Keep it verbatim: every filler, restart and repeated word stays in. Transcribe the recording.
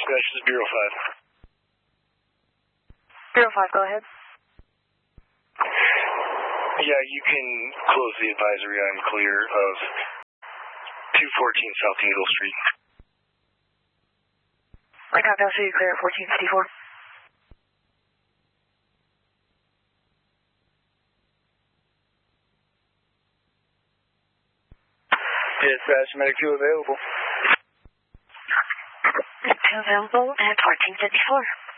Dispatch, this is Bureau five. Bureau five, go ahead. Yeah, you can close the advisory. I'm clear of two fourteen South Eagle Street. I copy, I'll show you clear at fourteen fifty-four. Dispatch, medic two available. Medic two available at fourteen fifty-four.